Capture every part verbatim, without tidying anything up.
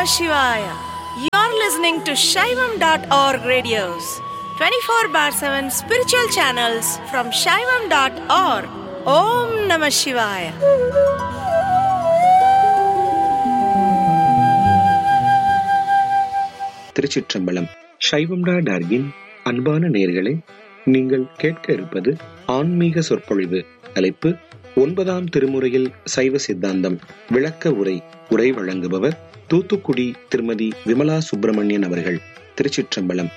Shivaya. You're listening to Shaivam dot org radios, twenty-four bar seven spiritual channels from Shaivam dot org. Om Namah Shivaya. திருச்சிற்றம்பலம். சைவம் dot ஆர்கின் அன்பான நேயர்களே, நீங்கள் கேட்க இருப்பது ஆன்மீக சொற்பொழிவு. தலைப்பு ஒன்பதாம் திருமுறையில் சைவ சித்தாந்தம் விளக்க உரை. உரை வழங்குபவர் தூத்துக்குடி திருமதி விமலா சுப்பிரமணியன் அவர்கள். திருச்சிற்றம்பலம்.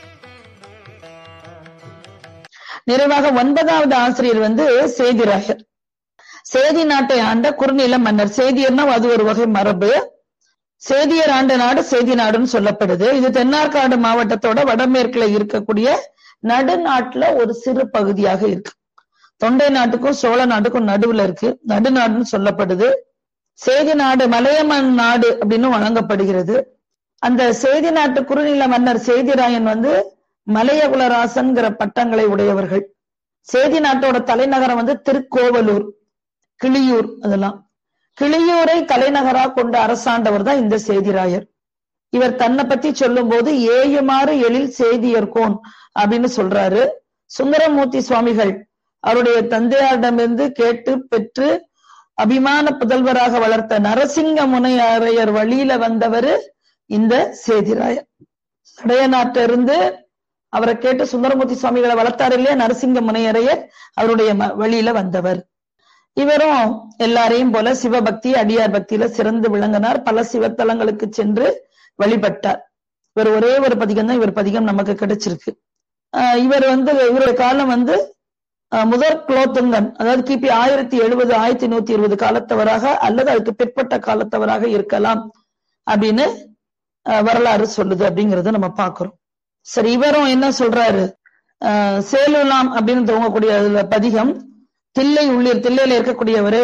நிறைவாக ஒன்பதாவது ஆசிரியர் வந்து சேதிராயர். சேதி நாட்டை ஆண்ட குறுநில மன்னர். சேதியர்னா அது ஒரு வகை மரபு. சேதியர் ஆண்ட நாடு சேதி நாடுன்னு சொல்லப்படுது. இது தென்னார்காடு மாவட்டத்தோட வடமேற்குல இருக்கக்கூடிய நடுநாட்டுல ஒரு சிறு பகுதியாக இருக்கு. தொண்டை நாட்டுக்கும் சோழ நாட்டுக்கும் நடுவுல இருக்கு. நடுநாடுன்னு சொல்லப்படுது. சேதி நாடு மலையமன் நாடு அப்படின்னு வழங்கப்படுகிறது. அந்த சேதி நாட்டு குறுநில மன்னர் சேதிராயன் வந்து மலையகுலராசன்கிற பட்டங்களை உடையவர்கள். சேதி நாட்டோட தலைநகரம் வந்து திருக்கோவலூர், கிளியூர். அதெல்லாம் கிளியூரை தலைநகரா கொண்ட அரசாண்டவர் தான் இந்த சேதிராயர். இவர் தன்னை பத்தி சொல்லும் போது ஏயுமாறு எழில் சேதியர்கோன் அப்படின்னு சொல்றாரு. சுந்தரமூர்த்தி சுவாமிகள் அவருடைய தந்தையாரிடமிருந்து கேட்டு பெற்று அபிமான புதல்வராக வளர்த்த நரசிங்க முனையரையர் வழியில வந்தவர் இந்த சேதிராயர். சடைய நாட்டிலிருந்து அவரை கேட்டு சுந்தரமூர்த்தி சுவாமிகளை வளர்த்தார் இல்லையா, நரசிங்க முனையரையர், அவருடைய வழியில வந்தவர். இவரும் எல்லாரையும் போல சிவபக்தி அடியார் பக்தியில சிறந்து விளங்கினார். பல சிவத்தலங்களுக்கு சென்று வழிபட்டார். இவர் ஒரே ஒரு பதிகம் தான் இவர் பதிகம் நமக்கு கிடைச்சிருக்கு. ஆஹ் இவர் வந்து இவருடைய காலம் வந்து முதற் குலோத்துங்கன், அதாவது கிபி ஆயிரத்தி எழுபது ஆயிரத்தி நூத்தி இருபது காலத்தவராக அல்லது அதுக்கு பிற்பட்ட காலத்தவராக இருக்கலாம் அப்படின்னு வரலாறு சொல்லுது. அப்படிங்கறத நம்ம பாக்குறோம். சரி, இவரும் என்ன சொல்றாரு, அஹ் சேலுலாம் அப்படின்னு துவங்கக்கூடிய பதிகம். தில்லை உள்ளீர், தில்லையில இருக்கக்கூடியவரே,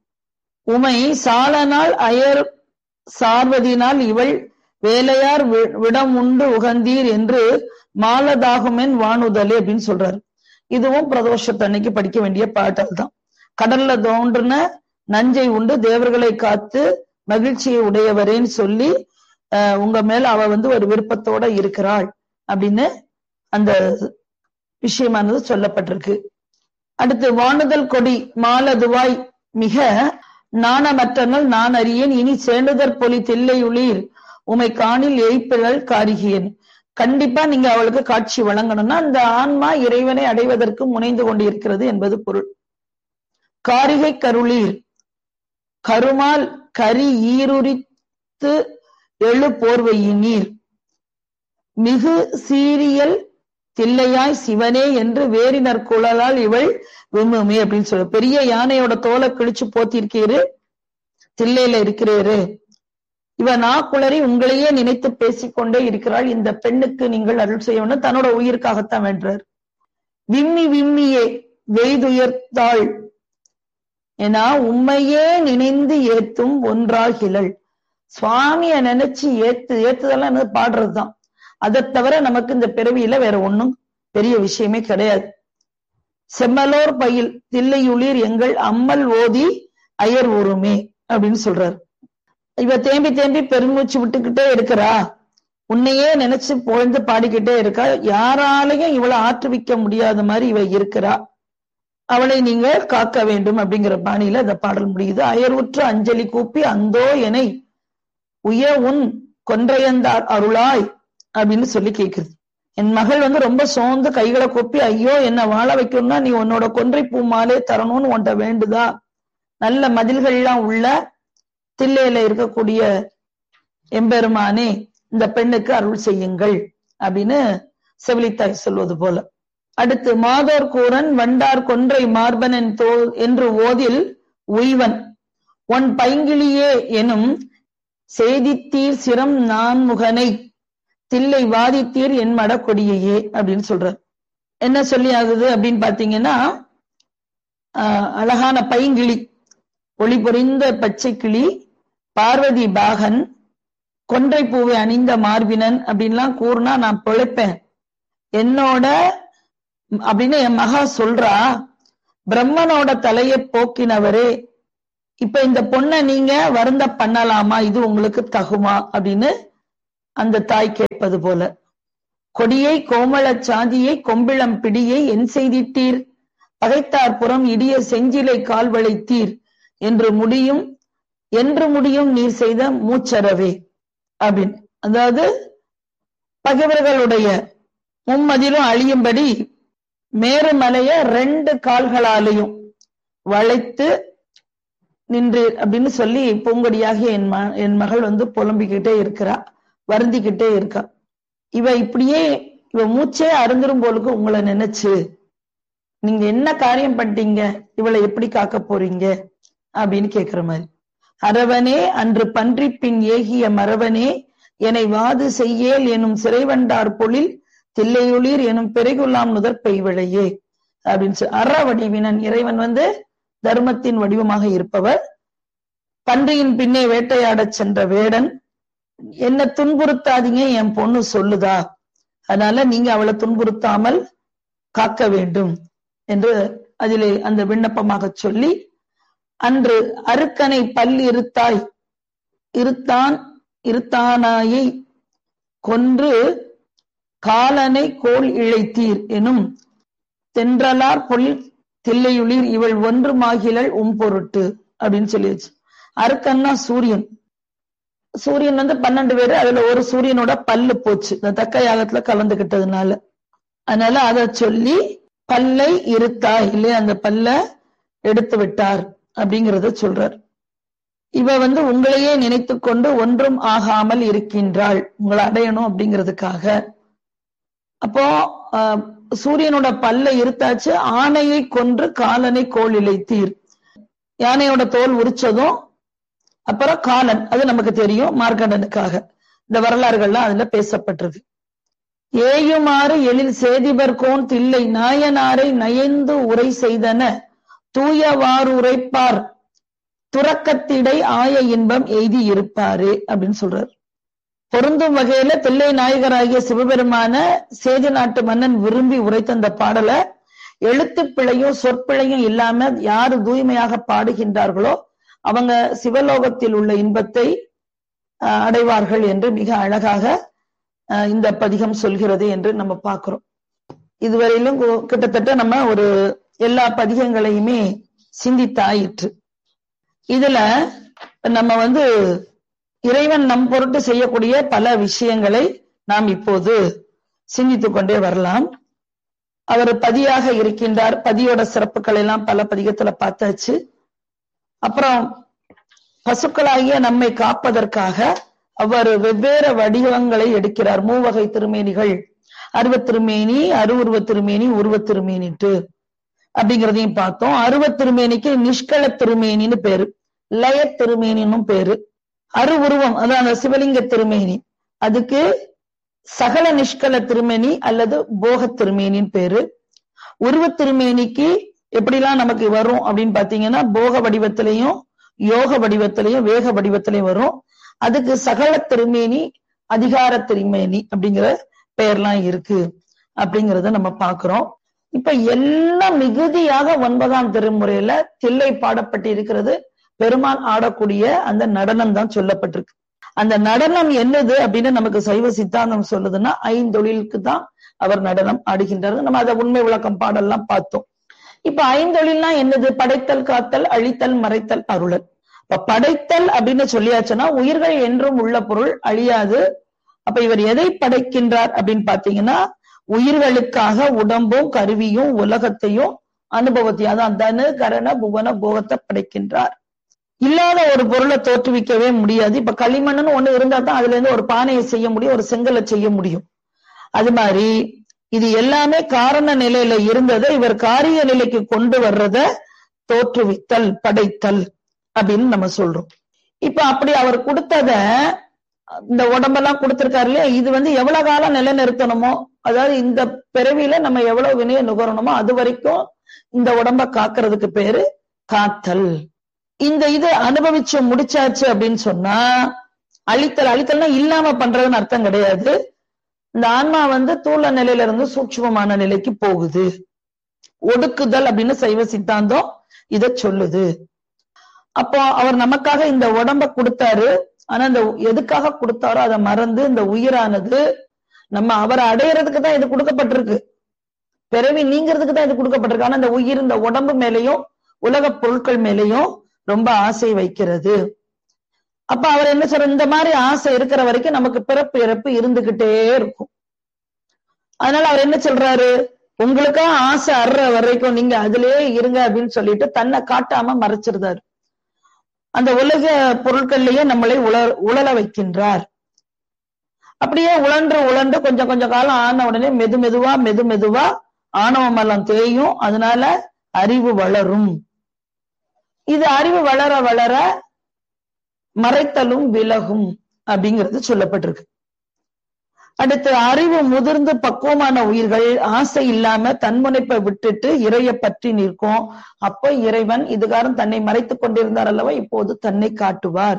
உமை சாலனால் அயர் சார்வதினால் இவள் வேலையார் விடம் உண்டு உகந்தீர் என்று மாலதாகுமென் வானுதலே அப்படின்னு சொல்றாரு. இதுவும் பிரதோஷத்தன்னைக்கு படிக்க வேண்டிய பாட்டல் தான். கடல்ல தோன்றுன நஞ்சை உண்டு தேவர்களை காத்து மகிழ்ச்சியை உடையவரேன்னு சொல்லி அஹ் உங்க மேல அவ வந்து ஒரு விருப்பத்தோட இருக்கிறாள் அப்படின்னு அந்த விஷயமானது சொல்லப்பட்டிருக்கு. அடுத்து வானுதல் கொடி மாலதுவாய் மிக நாணமற்றனல் நான் அறியேன் இனி சேண்டுதற் பொலி தில்லையுளீர் உமை காணில் எய்ப்பிழல் காரிகியன். கண்டிப்பா நீங்க அவளுக்கு காட்சி வழங்கணும்னா அந்த ஆன்மா இறைவனை அடைவதற்கு முனைந்து கொண்டு இருக்கிறது என்பது பொருள். காரிகை கருளீர் கருமால் கரி ஈருரித்து எழு போர்வையினீர் மிகு சீரியல் தில்லையாய் சிவனே என்று வேறினர் குழலால் இவள் விம்முமே அப்படின்னு சொல்ல. பெரிய யானையோட தோலை கிழிச்சு போத்திருக்கீரு, தில்லையில இருக்கிறீரு, இவ நாக்குளறி உங்களையே நினைத்து பேசிக்கொண்டே இருக்கிறாள், இந்த பெண்ணுக்கு நீங்கள் அருள் செய்யணும். தன்னோட உயிருக்காகத்தான் வென்றார். விம்மி விம்மியே வெய்துயர்த்தாள் ஏன்னா உண்மையே நினைந்து ஏத்தும் ஒன்றாகிழல். சுவாமிய நினைச்சு ஏத்து ஏத்துதெல்லாம் என்ன பாடுறதுதான். அதை தவிர நமக்கு இந்த பிறவியில வேற ஒண்ணும் பெரிய விஷயமே கிடையாது. செம்மலோர் பயில் தில்லையுளிர் எங்கள் அம்மல் ஓதி அயர் ஊருமே அப்படின்னு சொல்றாரு. இவ தேம்பி தேம்பி பெருமூச்சு விட்டுக்கிட்டே இருக்கிறா, உன்னையே நினைச்சு புகழ்ந்து பாடிக்கிட்டே இருக்கா, யாராலையும் இவளை ஆற்றுவிக்க முடியாத மாதிரி இவ இருக்கிறா, அவளை நீங்க காக்க வேண்டும் அப்படிங்கிற பாணியில இந்த பாடல் முடியுது. அயர்வுற்ற அஞ்சலி கூப்பி அந்தோ எனை உய உன் கொன்றையந்தார் அருளாய் அப்படின்னு சொல்லி கேக்குது. என் மகள் வந்து ரொம்ப சோர்ந்து கைகளை கூப்பி ஐயோ என்ன வாழ வைக்கணும்னா நீ உன்னோட கொன்றை பூ மாலே தரணும்னு உன்ட்ட வேண்டுதா, நல்ல மதில்கள்லாம் உள்ள தில்லையில இருக்கக்கூடிய எம்பெருமானே இந்த பெண்ணுக்கு அருள் செய்யுங்கள் அப்படின்னு செவிலித்தாய் சொல்வது போல. அடுத்து மாதோர் கூரன் வண்டார் கொன்றை மார்பன் என்று ஓதில் உய்வன் ஒன் பைங்கிளியே எனும் செய்தித்தீர் சிரம் நான்முகனை தில்லை வாதித்தீர் என் மட கொடியையே அப்படின்னு சொல்றார். என்ன சொல்லி ஆகுது அப்படின்னு பாத்தீங்கன்னா, ஆஹ் அழகான பைங்கிளி, ஒளி பொறிந்த பச்சை கிளி, பார்வதி பாகன், கொன்றை பூவை அணிந்த மார்பினன் அப்படின்லாம் கூறுனா நான் பிழைப்பேன் என்னோட அப்படின்னு என் மகா சொல்றா. பிரம்மனோட தலையை போக்கினவரே, இப்ப இந்த பொண்ணை நீங்க வருந்த பண்ணலாமா, இது உங்களுக்கு தகுமா அப்படின்னு அந்த தாய் கேட்பது போல, கொடியை கோமள சாதியை கொம்பிளம் பிடியை என் செய்திட்டீர், பகைத்தார் புறம் இடிய செஞ்சிலை கால் வளைத்தீர் என்று முடியும் என்று முடியும் நீர் செய்த மூச்சரவே அப்படின்னு. அதாவது பகைவர்களுடைய மும்மதிலும் அழியும்படி மேருமலைய ரெண்டு கால்களாலையும் வளைத்து நின்றீர் அப்படின்னு சொல்லி பூங்கொடியாகிய என் ம என் மகள் வந்து புலம்பிக்கிட்டே இருக்கிறா, வருந்திக்கிட்டே இருக்கா. இவ இப்படியே இவ மூச்சே அருந்துரும் போலுக்கு உங்களை நினைச்சு நீங்க என்ன காரியம் பண்ணிட்டீங்க, இவளை எப்படி காக்க போறீங்க அப்படின்னு கேக்குற மாதிரி. அரவனே அன்று பன்றி பின் ஏகிய மரவனே என்னை வாது செய்யேல் எனும் சிறைவண்டார் பொழில் தில்லையுளிர் எனும் பெருகுலாம் நுதற்பை விழையே அப்படின்னு சொல்லி. அற வடிவினன் இறைவன் வந்து தர்மத்தின் வடிவமாக இருப்பவர். பன்றியின் பின்னே வேட்டையாடச் சென்ற வேடன், என்ன துன்புறுத்தாதீங்க என் பொண்ணு சொல்லுதா, அதனால நீங்க அவளை துன்புறுத்தாமல் காக்க வேண்டும் என்று அதிலே அந்த விண்ணப்பமாக சொல்லி, அன்று அருக்கனை பல் இருத்தாய் இருத்தான் இருத்தானாயை கொன்று காலனை கோல் இழைத்தீர் எனும் தென்றலார் பொழில் தில்லையுளிர் இவள் ஒன்று மாகிலள் உம் பொருட்டு அப்படின்னு சொல்லிடுச்சு. அருக்கன்னா சூரியன். சூரியன் வந்து பன்னெண்டு பேரு, அதுல ஒரு சூரியனோட பல்லு போச்சு இந்த தக்க யாகத்துல கலந்துகிட்டதுனால. அதனால அத சொல்லி பல்லை இருத்தாய் இல்லையா, அந்த பல்ல எடுத்து விட்டார் அப்படிங்கறத சொல்றார். இவ வந்து உங்களையே நினைத்து கொண்டு ஒன்றும் ஆகாமல் இருக்கின்றாள், உங்களை அடையணும் அப்படிங்கிறதுக்காக. அப்போ அஹ் சூரியனோட பல்ல இருத்தாச்சு, ஆணையை கொன்று காலனை கோல் இழைத்தீர். யானையோட தோல் உரிச்சதும் அப்புறம் காலன், அது நமக்கு தெரியும், மார்க்கண்டனுக்காக. இந்த வரலாறுகள்லாம் அதுல பேசப்பட்டிருக்கு. ஏயுமாறு எழில் சேதிபர் கோன் தில்லை நாயனாரை நயந்து உரை செய்தன தூயவாறு உரைப்பார் துறக்கத்திடை ஆய இன்பம் எய்தி இருப்பாரு அப்படின்னு சொல்றார். பொருந்தும் வகையில தில்லை நாயகராகிய சிவபெருமான சேதி நாட்டு மன்னன் விரும்பி உரைத்த அந்த பாடலை எழுத்து பிழையும் சொற்பிழையும் இல்லாம யாரு தூய்மையாக பாடுகின்றார்களோ அவங்க சிவலோகத்தில் உள்ள இன்பத்தை அடைவார்கள் என்று மிக அழகாக இந்த பதிகம் சொல்கிறது என்று நம்ம பார்க்கிறோம். இதுவரையிலும் கிட்டத்தட்ட நம்ம ஒரு எல்லா பதிகங்களையுமே சிந்தித்தாயிற்று. இதுல நம்ம வந்து இறைவன் நம் பொருட்டு செய்யக்கூடிய பல விஷயங்களை நாம் இப்போது சிந்தித்துக் கொண்டே வரலாம். அவர் பதியாக இருக்கின்றார், பதியோட சிறப்புகள் எல்லாம் பல பதிகத்துல பார்த்தாச்சு. அப்புறம் பசுக்களாகிய நம்மை காப்பதற்காக அவர் வெவ்வேறு வடிவங்களை எடுக்கிறார். மூவகை திருமேனிகள், அருவத் திருமேனி, அருவுருவ திருமேனி, உருவ திருமேனிட்டு அப்படிங்கிறதையும் பார்த்தோம். அருவத் திருமேனிக்கு நிஷ்கள திருமேனின்னு பேரு, லய திருமேனின்னும் பேரு. அரு உருவம் அதான் அந்த சிவலிங்க திருமேனி, அதுக்கு சகல நிஷ்கல திருமேனி அல்லது போக திருமேனின்னு பேரு. உருவ திருமேனிக்கு எப்படிலாம் நமக்கு வரும் அப்படின்னு பாத்தீங்கன்னா போக வடிவத்திலையும் யோக வடிவத்திலையும் வேக வடிவத்திலையும் வரும். அதுக்கு சகல திருமேனி, அதிகார திருமேனி அப்படிங்கிற பெயர்லாம் இருக்கு அப்படிங்கிறத நம்ம பாக்குறோம். இப்ப எல்லாம் மிகுதியாக ஒன்பதாம் திருமுறையில தில்லை பாடப்பட்டு இருக்கிறது பெருமான் ஆடக்கூடிய அந்த நடனம் தான் சொல்லப்பட்டிருக்கு. அந்த நடனம் என்னது அப்படின்னு நமக்கு சைவ சித்தாந்தம் சொல்லுதுன்னா ஐந்தொழிலுக்கு தான் அவர் நடனம் ஆடுகின்றார். நம்ம அதை உண்மை விளக்கம் பாடல்லாம் பார்த்தோம். இப்ப ஐந்தொழில்னா என்னது? படைத்தல், காத்தல், அழித்தல், மறைத்தல், அருளல். இப்ப படைத்தல் அப்படின்னு சொல்லியாச்சுன்னா உயிர்கள் என்றும் உள்ள பொருள் அழியாது. அப்ப இவர் எதை படைக்கின்றார் அப்படின்னு பாத்தீங்கன்னா உயிர்களுக்காக உடம்பும் கருவியும் உலகத்தையும் அனுபவத்தையும், அதான் தனு கரண புவன போகத்தை படைக்கின்றார். இல்லாத ஒரு பொருளை தோற்றுவிக்கவே முடியாது. இப்ப களிமண்ணுன்னு ஒண்ணு இருந்தா தான் அதுல இருந்து ஒரு பானையை செய்ய முடியும், ஒரு செங்கலை செய்ய முடியும். அது மாதிரி இது எல்லாமே காரண நிலையில இருந்ததை இவர் காரிய நிலைக்கு கொண்டு வர்றத தோற்றுவித்தல், படைத்தல் அப்படின்னு நம்ம சொல்றோம். இப்ப அப்படி அவர் கொடுத்தத இந்த உடம்பெல்லாம் கொடுத்திருக்காரு இல்லையா, இது வந்து எவ்வளவு காலம் நிலைநிறுத்தணுமோ, அதாவது இந்த பிறவியில நம்ம எவ்வளவு வினையை நுகரணுமோ அது வரைக்கும் இந்த உடம்ப காக்கிறதுக்கு பேரு காத்தல். இந்த இது அனுபவிச்சு முடிச்சாச்சு அப்படின்னு சொன்னா அழித்தல். அழித்தல்னா இல்லாம பண்றதுன்னு அர்த்தம் கிடையாது. இந்த ஆன்மா வந்து தூள நிலையில இருந்து சூட்சுமமான நிலைக்கு போகுது. ஒடுக்குதல் அப்படின்னு சைவ சித்தாந்தம் இத சொல்லுது. அப்போ அவர் நமக்காக இந்த உடம்ப கொடுத்தாரு. ஆனா இந்த எதுக்காக கொடுத்தாரோ அதை மறந்து இந்த உயிரானது நம்ம அவரை அடையறதுக்கு தான் இது கொடுக்கப்பட்டிருக்கு, பிறவி நீங்கிறதுக்கு தான் இது கொடுக்கப்பட்டிருக்கு. ஆனா இந்த உயிர் இந்த உடம்பு மேலையும் உலக பொருட்கள் மேலையும் ரொம்ப ஆசை வைக்கிறது. அப்ப அவர் என்ன சொல்ற, இந்த மாதிரி ஆசை இருக்கிற வரைக்கும் நமக்கு பிறப்பு இறப்பு இருந்துகிட்டே இருக்கும். அதனால அவர் என்ன சொல்றாரு, உங்களுக்கா ஆசை அற வரைக்கும் நீங்க அதுலயே இருங்க அப்படின்னு சொல்லிட்டு தன்னை காட்டாம மறைச்சிருந்தாரு. அந்த உலக பொருட்கள்லயே நம்மளை உல உழல வைக்கின்றார். அப்படியே உழன்று உழன்று கொஞ்சம் கொஞ்சம் காலம் ஆன உடனே மெது மெதுவா மெது மெதுவா ஆணவம் எல்லாம் தேயும். அதனால அறிவு வளரும். இது அறிவு வளர வளர மறைத்தலும் விலகும் அப்படிங்கிறது சொல்லப்பட்டிருக்கு. அடுத்து அறிவு முதிர்ந்து பக்குவமான உயிர்கள் ஆசை இல்லாம தன்முனைப்பை விட்டுட்டு இறைய பற்றி நிற்கும். அப்ப இறைவன் இதுகாரம் தன்னை மறைத்துக் கொண்டிருந்தார் அல்லவா, இப்போது தன்னை காட்டுவார்.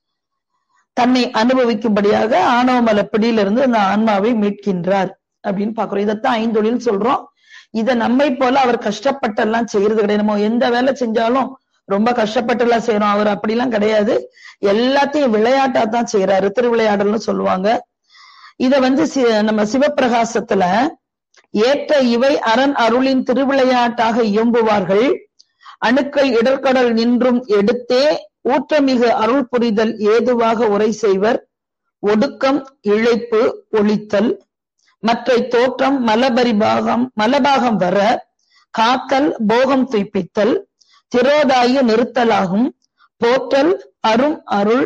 தன்னை அனுபவிக்கும்படியாக ஆணவமல பிடியிலிருந்து அந்த ஆன்மாவை மீட்கின்றார் அப்படின்னு பாக்குறோம். இதைத்தான் ஐந்தொழில் சொல்றோம். இதை நம்மை போல அவர் கஷ்டப்பட்டெல்லாம் செய்யறது கிடையாது. நம்ம எந்த வேலை செஞ்சாலும் ரொம்ப கஷ்டப்பட்டு எல்லாம் செய்யறோம். அவர் அப்படிலாம் கிடையாது. எல்லாத்தையும் விளையாட்டா தான் செய்யறாரு. திருவிளையாடல்னு சொல்லுவாங்க. இத வந்து நம்ம சிவப்பிரகாசத்துல ஏற்ற இவை அரண் அருளின் திருவிளையாட்டாக இயம்புவார்கள். அணுக்கள் இடர்கடல் நின்றும் எடுத்தே ஊற்றமிகு அருள் புரிதல் ஏதுவாக உரை செய்வர். ஒடுக்கம் இழைப்பு ஒழித்தல் மற்றை தோற்றம் மலபரிபாகம் மலபாகம் வர காத்தல் போகம் துய்ப்பித்தல் திரோதாய நிறுத்தலாகும். போற்றல் அரும் அருள்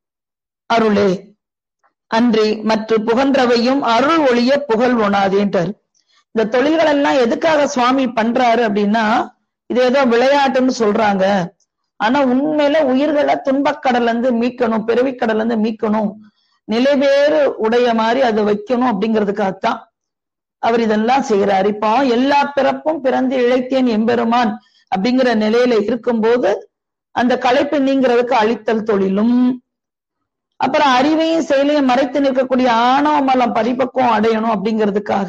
அருளே அன்றி மற்ற புகன்றவையும் அருள் ஒளிய புகழ் ஒணாதேன்றார். இந்த தொழில்கள் எல்லாம் எதுக்காக சுவாமி பண்றாரு அப்படின்னா, இது ஏதோ விளையாட்டுன்னு சொல்றாங்க. ஆனா உண்மையில உயிர்களை துன்பக்கடல இருந்து மீட்கணும், பிறவிக்கடல இருந்து மீட்கணும், நிலைவேறு உடைய மாதிரி அதை வைக்கணும் அப்படிங்கிறதுக்காகத்தான் அவர் இதெல்லாம் செய்யறாரு. இப்போ எல்லா பிறப்பும் பிறந்து இழைத்தேன் எம்பெருமான் அப்படிங்கிற நிலையில இருக்கும்போது அந்த களைப்பு நீங்கிறதுக்கு அழித்தல் தொழிலும், அப்புறம் அறிவையும் செயலையும் மறைத்து நிற்கக்கூடிய ஆணவ மலம் பரிபக்குவம் அடையணும் அப்படிங்கிறதுக்காக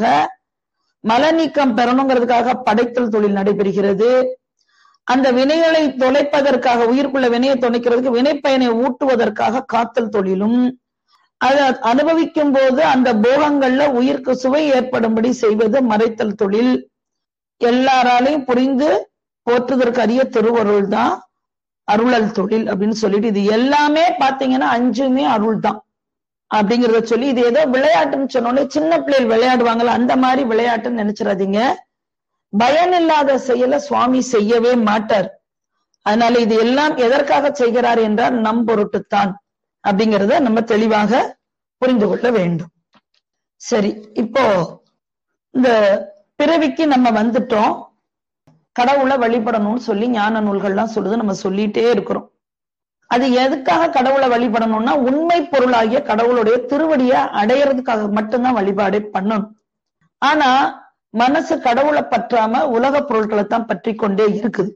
மல நீக்கம் பெறணுங்கிறதுக்காக படைத்தல் தொழில் நடைபெறுகிறது. அந்த வினைகளை தொலைப்பதற்காக உயிர்க்குள்ள வினையை தொலைக்கிறதுக்கு வினைப்பயனை ஊட்டுவதற்காக காத்தல் தொழிலும், அதை அனுபவிக்கும் போது அந்த போகங்கள்ல உயிருக்கு சுவை ஏற்படும்படி செய்வது மறைத்தல் தொழில். எல்லாராலையும் புரிந்து போற்றுவதற்கு அரிய திருவருள் தான் அருளல் தொழில் அப்படின்னு சொல்லிட்டு, இது எல்லாமே பாத்தீங்கன்னா அஞ்சுமே அருள் தான் அப்படிங்கிறத சொல்லி, இது ஏதோ விளையாட்டுன்னு சொன்னோன்னே சின்ன பிள்ளைகள் விளையாடுவாங்கல்ல அந்த மாதிரி விளையாட்டுன்னு நினைச்சிடாதீங்க. பயன் இல்லாத செயலை சுவாமி செய்யவே மாட்டார். அதனால இது எல்லாம் எதற்காக செய்கிறார் என்றால் நம் பொருட்டுத்தான் அப்படிங்கிறத நம்ம தெளிவாக புரிந்து கொள்ள வேண்டும். சரி, இப்போ இந்த பிறவிக்கு நம்ம வந்துட்டோம். கடவுளை வழிபடணும்னு சொல்லி ஞான நூல்கள்லாம் சொல்லுது, நம்ம சொல்லிட்டே இருக்கிறோம். அது எதுக்காக கடவுளை வழிபடணும்னா உண்மை பொருளாகிய கடவுளுடைய திருவடியை அடையறதுக்காக மட்டும்தான் வழிபாடே பண்ணணும். ஆனா மனசு கடவுளை பற்றாம உலக பொருட்களை தான் பற்றி கொண்டே இருக்குது.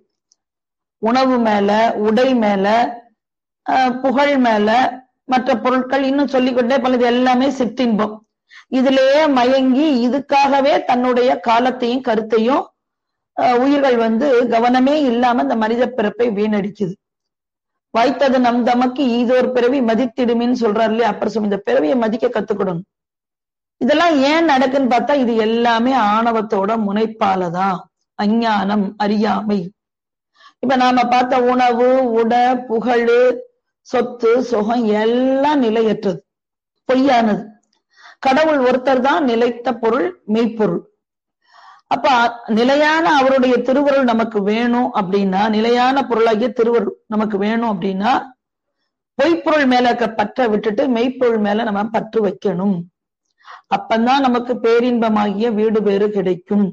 உணவு மேல, உடை மேல, புகழ் மேல, மற்ற பொருட்கள் இன்னும் சொல்லிக்கொண்டே பலது எல்லாமே சிற்றின்பம். இதுலயே மயங்கி இதுக்காகவே தன்னுடைய காலத்தையும் கருத்தையும் உயிர்கள் வந்து கவனமே இல்லாம இந்த மனித பிறப்பை வீணடிக்குது. வாய்த்தது நம் தமக்கு ஈதோர் பிறவி மதித்திடுமின்னு சொல்றாரு இல்லையா, அப்புறம் இந்த பிறவியை மதிக்க கத்துக்கிடணும். இதெல்லாம் ஏன் நடக்குன்னு பார்த்தா இது எல்லாமே ஆணவத்தோட முனைப்பாலதான், அஞ்ஞானம், அறியாமை. இப்ப நாம பார்த்த உணவு, உடை, புகழ், சொத்து, சுகம் எல்லாம் நிலையற்றது, பொய்யானது. கடவுள் ஒருத்தர் தான் நிலைத்த பொருள், மெய்ப்பொருள். அப்ப நிலையான அவருடைய திருவருள் நமக்கு வேணும் அப்படின்னா, நிலையான பொருளாகிய திருவருள் நமக்கு வேணும் அப்படின்னா பொய்ப்பொருள் மேல பற்ற விட்டுட்டு மெய்ப்பொருள் மேல நம்ம பற்று வைக்கணும். அப்பந்தான் நமக்கு பேரின்பமாகிய வீடு பேறு கிடைக்கும்.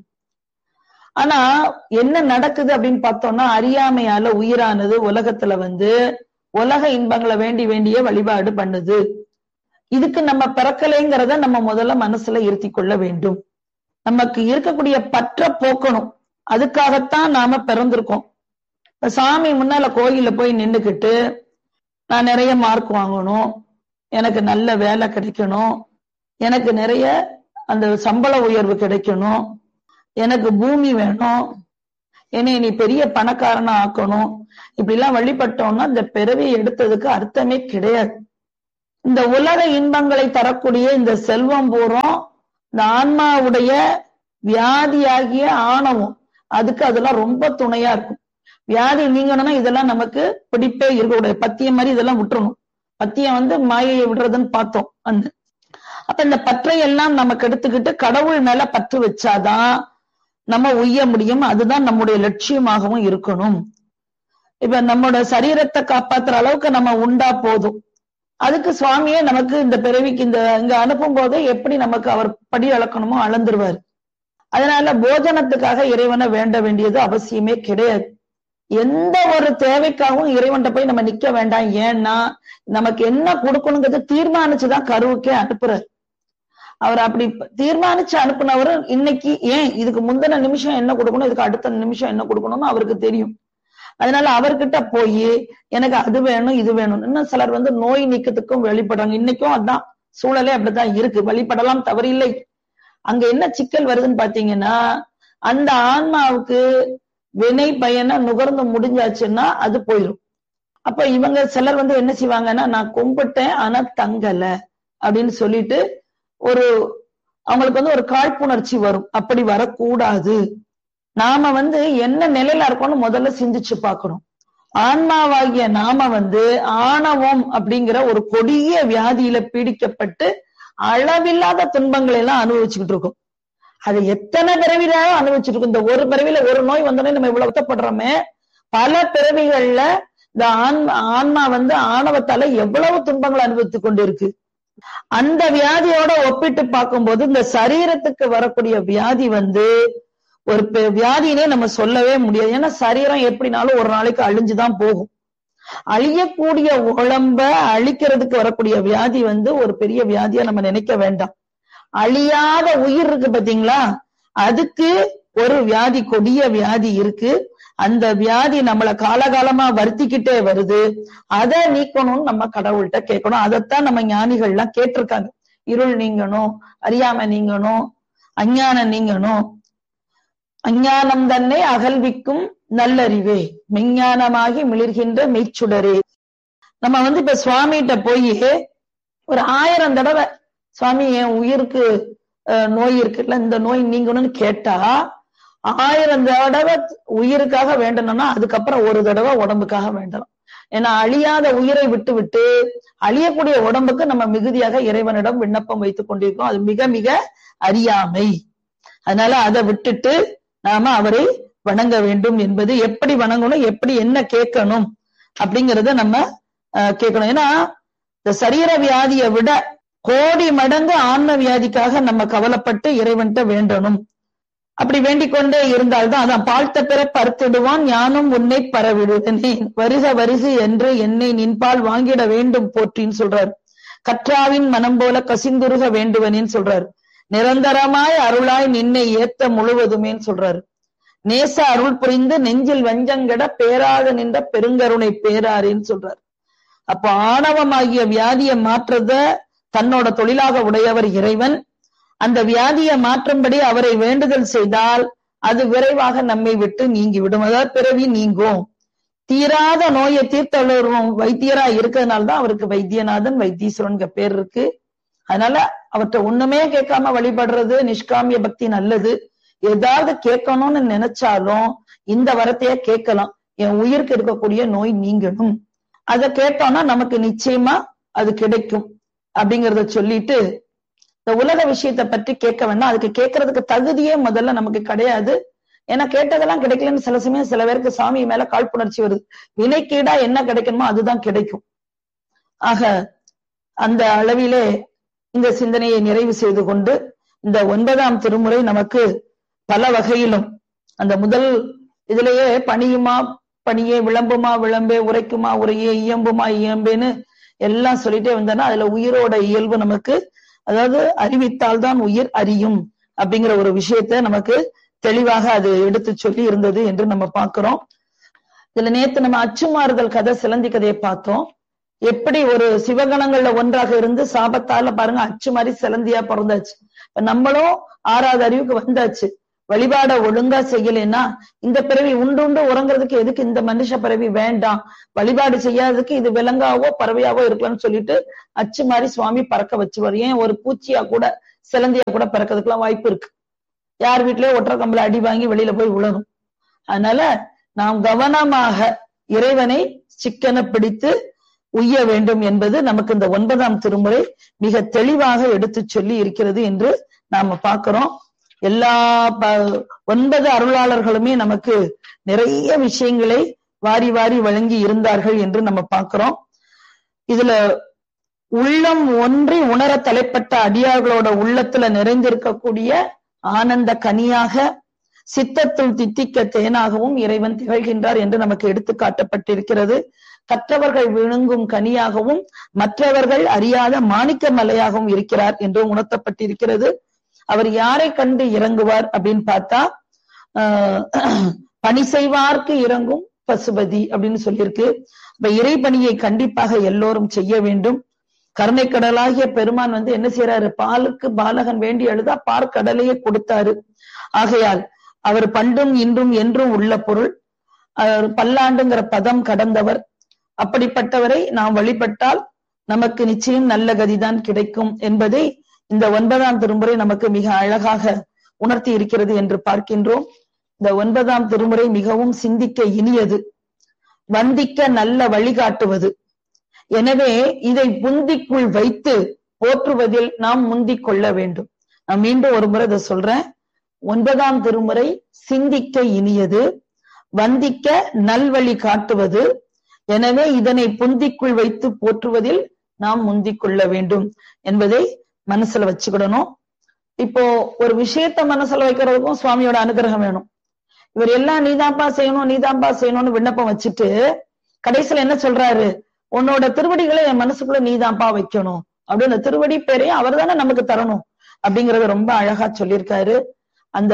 ஆனா என்ன நடக்குது அப்படின்னு பார்த்தோம்னா, அறியாமையால உயிரானது உலகத்துல வந்து உலக இன்பங்களை வேண்டி வேண்டிய வழிபாடு பண்ணுது. இதுக்கு நம்ம பிறக்கலைங்கிறத நம்ம முதல்ல மனசுல இருத்தி கொள்ள வேண்டும். நமக்கு இருக்கக்கூடிய பற்ற போக்கணும். அதுக்காகத்தான் நாம பிறந்திருக்கோம். இப்ப சாமி முன்னால கோயில போய் நின்றுக்கிட்டு நான் நிறைய மார்க் வாங்கணும், எனக்கு நல்ல வேலை கிடைக்கணும், எனக்கு நிறைய அந்த சம்பள உயர்வு கிடைக்கணும், எனக்கு பூமி வேணும், என்னை நீ பெரிய பணக்காரனா ஆக்கணும், இப்படி எல்லாம் வழிபட்டோம்னா இந்த பிறவி எடுத்ததுக்கு அர்த்தமே கிடையாது. இந்த உலக இன்பங்களை தரக்கூடிய இந்த செல்வம் பூரம் இந்த ஆன்மாவுடைய வியாதியாகிய ஆணவம், அதுக்கு அதெல்லாம் ரொம்ப துணையா இருக்கும். வியாதி நீங்கணும்னா இதெல்லாம் நமக்கு பிடிப்பே இருக்கக்கூடாது. பத்தியம் மாதிரி இதெல்லாம் விட்டுறணும். பத்தியம் வந்து மாயையை விடுறதுன்னு பார்த்தோம். அந்த அப்ப இந்த பற்றை எல்லாம் நமக்கு எடுத்துக்கிட்டு கடவுள் மேல பற்று வச்சாதான் நம்ம உய்ய முடியும். அதுதான் நம்முடைய லட்சியமாகவும் இருக்கணும். இப்ப நம்மளோட சரீரத்தை காப்பாத்துற அளவுக்கு நம்ம உண்டா போதும். அதுக்கு சுவாமியே நமக்கு இந்த பிறவிக்கு இந்த இங்க அனுப்பும் போது எப்படி நமக்கு அவர் படி அளக்கணுமோ அளந்துருவாரு. அதனால போஜனத்துக்காக இறைவனை வேண்ட வேண்டியது அவசியமே கிடையாது. எந்த ஒரு தேவைக்காகவும் இறைவன்கிட்ட போய் நம்ம நிக்க வேண்டாம். ஏன்னா நமக்கு என்ன கொடுக்கணுங்கிறது தீர்மானிச்சுதான் கருவுக்கே அனுப்புறாரு. அவர் அப்படி தீர்மானிச்சு அனுப்புனவரு இன்னைக்கு ஏன் இதுக்கு முந்தின நிமிஷம் என்ன கொடுக்கணும், இதுக்கு அடுத்த நிமிஷம் என்ன கொடுக்கணும்னு அவருக்கு தெரியும். அதனால அவர்கிட்ட போய் எனக்கு அது வேணும் இது வேணும். இன்னும் சிலர் வந்து நோய் நீக்கத்துக்கும் வெளிப்படுறாங்க. இன்னைக்கும் அதான் சூழலே அப்படித்தான் இருக்கு. வழிபடலாம், தவறில்லை. அங்க என்ன சிக்கல் வருதுன்னு பாத்தீங்கன்னா, அந்த ஆன்மாவுக்கு வினை பயனை நுகர்ந்து முடிஞ்சாச்சுன்னா அது போயிடும். அப்ப இவங்க சிலர் வந்து என்ன செய்வாங்கன்னா, நான் கும்பிட்டேன் ஆனா தங்கல அப்படின்னு சொல்லிட்டு ஒரு அவங்களுக்கு வந்து ஒரு காழ்ப்புணர்ச்சி வரும். அப்படி வரக்கூடாது. நாம வந்து என்ன நிலையில இருக்கோம்னு முதல்ல சிந்திச்சு பார்க்கணும். ஆன்மாவாகிய நாம வந்து ஆணவம் அப்படிங்கிற ஒரு கொடிய வியாதியில பீடிக்கப்பட்டு அளவில்லாத துன்பங்களை எல்லாம் அனுபவிச்சுக்கிட்டு இருக்கோம். அது எத்தனை பிறவிலாக அனுபவிச்சுட்டு இருக்கும். இந்த ஒரு பிறவில ஒரு நோய் வந்தோடனே நம்ம இவ்வளவு வருத்தப்படுறோமே, பல பிறவிகள்ல இந்த ஆன்மா ஆன்மா வந்து ஆணவத்தால எவ்வளவு துன்பங்களை அனுபவித்துக் கொண்டு இருக்கு. அந்த வியாதியோட ஒப்பிட்டு பார்க்கும்போது இந்த சரீரத்துக்கு வரக்கூடிய வியாதி வந்து ஒரு வியாதினே நம்ம சொல்லவே முடியாது. ஏன்னா சரீரம் எப்படினாலும் ஒரு நாளைக்கு அழிஞ்சுதான் போகும். அழியக்கூடிய உடம்ப அழிக்கிறதுக்கு வரக்கூடிய வியாதி வந்து ஒரு பெரிய வியாதியா நம்ம நினைக்க வேண்டாம். அழியாத உயிர் இருக்கு பாத்தீங்களா, அதுக்கு ஒரு வியாதி, கொடிய வியாதி இருக்கு. அந்த வியாதி நம்மள காலகாலமா வருத்திக்கிட்டே வருது. அதை நீக்கணும்னு நம்ம கடவுள்கிட்ட கேட்கணும். அதைத்தான் நம்ம ஞானிகள் எல்லாம் கேட்டிருக்காங்க. இருள் நீங்கணும், அறியாமை நீங்கணும், அஞ்ஞானம் நீங்கணும். அஞ்ஞானம் தன்னை அகல்விக்கும் நல்லறிவே, மெஞ்ஞானமாகி மிளிர்கின்ற மெய்ச்சுடரே. நம்ம வந்து இப்ப சுவாமிகிட்ட போய் ஒரு ஆயிரம் தடவை சுவாமி என் உயிருக்கு நோய் இருக்குல்ல, இந்த நோய் நீங்கணும்னு கேட்டா ஆயிரம் தடவை உயிருக்காக வேண்டணும்னா அதுக்கப்புறம் ஒரு தடவை உடம்புக்காக வேண்டலாம். ஏன்னா அழியாத உயிரை விட்டு விட்டு அழியக்கூடிய உடம்புக்கு நம்ம மிகுதியாக இறைவனிடம் விண்ணப்பம் வைத்துக் கொண்டிருக்கோம். அது மிக மிக அறியாமை. அதனால அதை விட்டுட்டு நாம அவரை வணங்க வேண்டும். என்பது எப்படி வணங்கணும், எப்படி என்ன கேட்கணும் அப்படிங்கறத நம்ம கேட்கணும். ஏன்னா இந்த சரீர வியாதியை விட கோடி மடங்கு ஆன்ம வியாதிக்காக நம்ம கவலைப்பட்டு இறைவன்கிட்ட வேண்டணும். அப்படி வேண்டிக் கொண்டே இருந்தால்தான் அதான் பாழ்த்த பிற பருத்திடுவான் ஞானம் உன்னை பரவிடுவனே வருக வருகு என்று என்னை நின்பால் வாங்கிட வேண்டும் போற்றின்னு சொல்றாரு. கற்றாவின் மனம் போல கசிந்துருக வேண்டுவனேன்னு சொல்றாரு. நிரந்தரமாய் அருளாய் நின்னை ஏத்த முழுவதுமேன்னு சொல்றாரு. நேச அருள் புரிந்து நெஞ்சில் வஞ்சங்கட பேராக நின்ற பெருங்கருணை பேராரின்னு சொல்றாரு. அப்ப ஆணவமாகிய வியாதியை மாற்றத தன்னோட தொழிலாக உடையவர் இறைவன். அந்த வியாதியை மாற்றும்படி அவரை வேண்டுதல் செய்தால் அது விரைவாக நம்மை விட்டு நீங்கி விடும். அதாவது பிறவி நீங்கும். தீராத நோயை தீர்த்தவரும் வைத்தியரா இருக்கிறதுனால்தான் அவருக்கு வைத்தியநாதன் வைத்தீஸ்வரன் பேர் இருக்கு. அதனால அவர்கிட்ட ஒண்ணுமே கேட்காம வழிபடுறது நிஷ்காமிய பக்தி நல்லது. ஏதாவது கேட்கணும்னு நினைச்சாலும் இந்த வரத்தையே கேட்கலாம். என் உயிருக்கு இருக்கக்கூடிய நோய் நீங்கணும், அதை கேட்டோம்னா நமக்கு நிச்சயமா அது கிடைக்கும் அப்படிங்கறத சொல்லிட்டு, இந்த உலக விஷயத்த பற்றி கேட்க வேண்டாம். அதுக்கு கேட்கறதுக்கு தகுதியே முதல்ல நமக்கு கிடையாது. ஏன்னா கேட்டதெல்லாம் கிடைக்கலன்னு சில சமயம் சில பேருக்கு சாமி மேல காழ்ப்புணர்ச்சி வருது. வினைக்கீடா என்ன கிடைக்கணுமோ அதுதான் கிடைக்கும். ஆக அந்த அளவிலே இந்த சிந்தனையை நிறைவு செய்து கொண்டு இந்த ஒன்பதாம் திருமுறை நமக்கு பல வகையிலும் அந்த முதல் இதுலயே பணியுமா பணியே, விளம்புமா விளம்பே, உரைக்குமா உரையே, இயம்புமா இயம்பேன்னு எல்லாம் சொல்லிட்டே வந்தோன்னா அதுல உயிரோட இயல்பு நமக்கு, அதாவது அறிவித்தால்தான் உயிர் அறியும் அப்படிங்கிற ஒரு விஷயத்த நமக்கு தெளிவாக அது எடுத்து சொல்லி இருந்தது என்று நம்ம பார்க்கிறோம். இதுல நேத்து நம்ம அச்சுமாறுதல் கதை, சிலந்தி கதையை பார்த்தோம். எப்படி ஒரு சிவகணங்கள்ல ஒன்றாக இருந்து சாபத்தால பாருங்க அச்சு மாதிரி சிலந்தியா பிறந்தாச்சு. நம்மளும் ஆறாவது அறிவுக்கு வந்தாச்சு. வழிபாட ஒழுங்கா செய்யலைன்னா இந்த பிறவி உண்டு உண்டு உறங்குறதுக்கு எதுக்கு இந்த மனுஷ பிறவி வேண்டாம், வழிபாடு செய்யாததுக்கு இது விலங்காவோ பறவையாவோ இருக்கலாம்னு சொல்லிட்டு அச்சு மாதிரி சுவாமி பறக்க வச்சுவார். ஏன் ஒரு பூச்சியா கூட சிலந்தியா கூட பறக்கிறதுக்கெல்லாம் வாய்ப்பு இருக்கு. யார் வீட்லயே ஒற்றை கம்பல அடி வாங்கி வெளியில போய் விழணும். அதனால நாம் கவனமாக இறைவனை சிக்கன பிடித்து உய்ய வேண்டும் என்பது நமக்கு இந்த ஒன்பதாம் திருமுறை மிக தெளிவாக எடுத்து சொல்லி இருக்கிறது என்று நாம பார்க்கிறோம். எல்லா ஒன்பது அருளாளர்களுமே நமக்கு நிறைய விஷயங்களை வாரி வாரி வழங்கி இருந்தார்கள் என்று நம்ம பார்க்கிறோம். இதுல உள்ளம் ஒன்றி உணர தலைப்பட்ட அடியார்களோட உள்ளத்துல நிறைந்திருக்கக்கூடிய ஆனந்த கனியாக சித்தத்துள் தித்திக்க தேனாகவும் இறைவன் திகழ்கின்றார் என்று நமக்கு எடுத்து காட்டப்பட்டிருக்கிறது. கற்றவர்கள் விழுங்கும் கனியாகவும் மற்றவர்கள் அறியாத மாணிக்க மலையாகவும் இருக்கிறார் என்று உணர்த்தப்பட்டிருக்கிறது. அவர் யாரை கண்டு இறங்குவார் அப்படின்னு பார்த்தா ஆஹ் பணி செய்வார்க்கு இறங்கும் பசுபதி அப்படின்னு சொல்லியிருக்கு. இப்ப இறைபணியை கண்டிப்பாக எல்லோரும் செய்ய வேண்டும். கருணை கடலாகிய பெருமான் வந்து என்ன செய்யறாரு, பாலுக்கு பாலகன் வேண்டி எழுதா பார்க்கடலையே கொடுத்தாரு. ஆகையால் அவர் பண்டும் இன்றும் என்றும் உள்ள பொருள், பல்லாண்டுங்கிற பதம் கடந்தவர். அப்படிப்பட்டவரை நாம் வழிபட்டால் நமக்கு நிச்சயம் நல்ல கதிதான் கிடைக்கும் என்பதை இந்த ஒன்பதாம் திருமுறை நமக்கு மிக அழகாக உணர்த்தி இருக்கிறது என்று பார்க்கின்றோம். இந்த ஒன்பதாம் திருமுறை மிகவும் சிந்திக்க இனியது, வந்திக்க நல்ல வழிகாட்டுவது. எனவே இதை புந்திக்குள் வைத்து போற்றுவதில் நாம் முந்திக் கொள்ள வேண்டும். நான் மீண்டும் ஒரு முறை இதை சொல்றேன். ஒன்பதாம் திருமுறை சிந்திக்க இனியது, வந்திக்க நல்வழி காட்டுவது. எனவே இதனை புந்திக்குள் வைத்து போற்றுவதில் நாம் முந்திக் கொள்ள வேண்டும் என்பதை மனசுல வச்சுக்கிடணும். இப்போ ஒரு விஷயத்த மனசுல வைக்கிறதுக்கும் சுவாமியோட அனுகிரகம் வேணும். இவர் எல்லாம் நீதான்பா செய்யணும் நீதான்பா செய்யணும்னு விண்ணப்பம் வச்சுட்டு கடைசியில என்ன சொல்றாரு, உன்னோட திருவடிகளை என் மனசுக்குள்ள நீதான்பா வைக்கணும் அப்படின்னு திருவடி பேரையும் அவர் தானே நமக்கு தரணும் அப்படிங்கறத ரொம்ப அழகா சொல்லியிருக்காரு. அந்த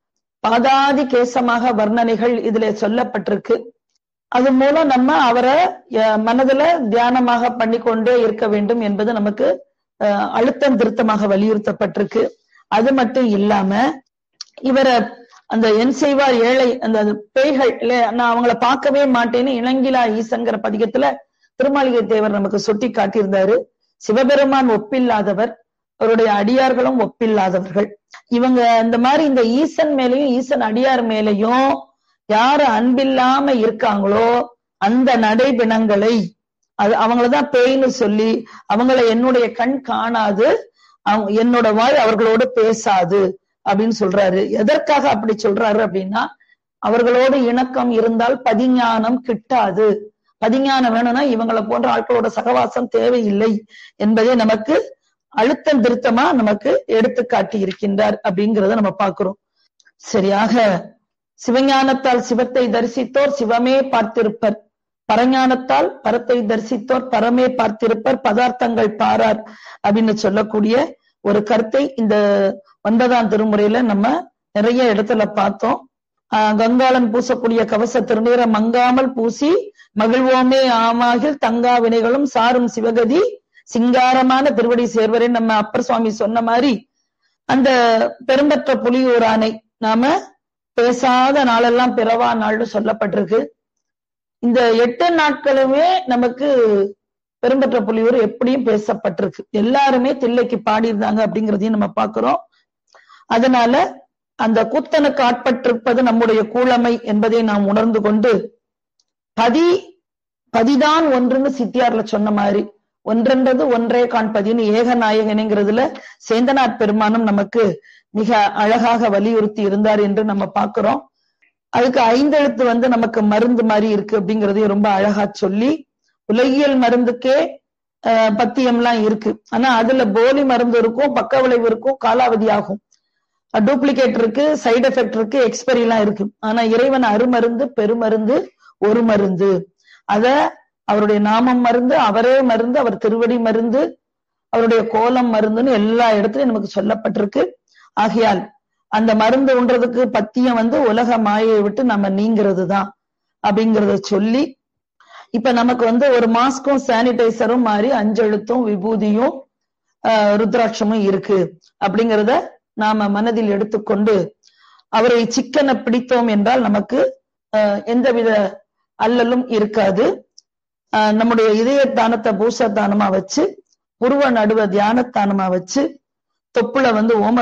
பாதாதி கேசமாக வர்ணனைகள் இதுல சொல்லப்பட்டிருக்கு. அது மூலம் நம்ம அவரை மனதுல தியானமாக பண்ணிக்கொண்டே இருக்க வேண்டும் என்பது நமக்கு அழுத்தம் திருத்தமாக வலியுறுத்தப்பட்டிருக்கு. அது மட்டும் இல்லாம இவரை அந்த என் செய்வார் ஏழை அந்த பேய்கள் நான் அவங்கள பார்க்கவே மாட்டேன்னு இளங்கிலா ஈசன்கிற பதிகத்துல திருமாளிகை தேவர் நமக்கு சுட்டி காட்டியிருந்தாரு. சிவபெருமான் ஒப்பில்லாதவர், அவருடைய அடியார்களும் ஒப்பில்லாதவர்கள். இவங்க இந்த மாதிரி இந்த ஈசன் மேலையும் ஈசன் அடியார் மேலையும் யாரு அன்பில்லாம இருக்காங்களோ அந்த நடைபிணங்களை அது அவங்களதான் பேய்னு சொல்லி அவங்கள என்னுடைய கண் காணாது, என்னோட வாய் அவர்களோடு பேசாது அப்படின்னு சொல்றாரு. எதற்காக அப்படி சொல்றாரு அப்படின்னா, அவர்களோடு இணக்கம் இருந்தால் பதிஞானம் கிட்டாது. பதிஞானம் வேணும்னா இவங்களை போன்ற ஆட்களோட சகவாசம் தேவையில்லை என்பதை நமக்கு அழுத்தம் திருத்தமா நமக்கு எடுத்து காட்டி இருக்கின்றார் அப்படிங்கிறத நம்ம பார்க்கிறோம். சரியாக சிவஞானத்தால் சிவத்தை தரிசித்தோர் சிவமே பார்த்திருப்பர், பரஞானத்தால் பரத்தை தரிசித்தோர் பரமே பார்த்திருப்பர், பதார்த்தங்கள் பாரார் அப்படின்னு சொல்லக்கூடிய ஒரு கருத்தை இந்த ஒன்பதாம் திருமுறையில நம்ம நிறைய இடத்துல பார்த்தோம். ஆஹ் கங்காளன் பூசக்கூடிய கவச திருநீரை மங்காமல் பூசி மகிழ்வோமே ஆமாகில் தங்கா வினைகளும் சாரும் சிவகதி சிங்காரமான திருவடி சேர்வரை நம்ம அப்பர் சுவாமி சொன்ன மாதிரி அந்த பெரும்பற்ற புலியூரானை நாம பேசாத நாளெல்லாம் பிறவா நாள்னு சொல்லப்பட்டிருக்கு. இந்த எட்டு நாட்களுமே நமக்கு பெரும்பற்ற புலியூர் எப்படியும் பேசப்பட்டிருக்கு. எல்லாருமே தில்லைக்கு பாடியிருந்தாங்க அப்படிங்கிறதையும் நம்ம பார்க்கிறோம். அதனால அந்த கூத்தனுக்கு ஆட்பட்டிருப்பது நம்முடைய கூழமை என்பதை நாம் உணர்ந்து கொண்டு பதி பதிதான் ஒன்றுன்னு சித்தியார்ல சொன்ன மாதிரி ஒன்றென்றது ஒன்றே காண்பதின்னு ஏகநாயகனுங்கிறதுல சேந்தனார் பெருமானும் நமக்கு மிக அழகாக வலியுறுத்தி இருந்தார் என்று நம்ம பார்க்கிறோம். அதுக்கு ஐந்தெழுத்து வந்து நமக்கு மருந்து மாதிரி இருக்கு அப்படிங்கறதையும் ரொம்ப அழகா சொல்லி, உலகியல் மருந்துக்கே அஹ் பத்தியம்லாம் இருக்கு. ஆனா அதுல போலி மருந்து இருக்கும், பக்க விளைவு இருக்கும், காலாவதி ஆகும், டூப்ளிகேட் இருக்கு, சைடு எஃபெக்ட் இருக்கு, எக்ஸ்பெரி எல்லாம் இருக்கு. ஆனா இறைவன் அருமருந்து பெருமருந்து ஒரு மருந்து. அத அவருடைய நாமம் மருந்து, அவரே மருந்து, அவர் திருவடி மருந்து, அவருடைய கோலம் மருந்துன்னு எல்லா இடத்துலயும் நமக்கு சொல்லப்பட்டிருக்கு. ஆகையால் அந்த மருந்து உண்றதுக்கு பத்தியம் வந்து உலக மாயை விட்டு நம்ம நீங்கிறது தான் அப்படிங்கறத சொல்லி, இப்ப நமக்கு வந்து ஒரு மாஸ்கும் சானிடைசரும் மாதிரி அஞ்செழுத்தும் விபூதியும் ஆஹ் ருத்ராட்சமும் இருக்கு அப்படிங்கிறத நாம மனதில் எடுத்துக்கொண்டு அவரை சிக்கன பிடித்தோம் என்றால் நமக்கு அஹ் எந்தவித அல்லலும் இருக்காது. அஹ் நம்முடைய இதய தானத்தை பூச தானமா வச்சு, உருவ நடுவ தியான தானமா வச்சு, தொப்புல வந்து ஓம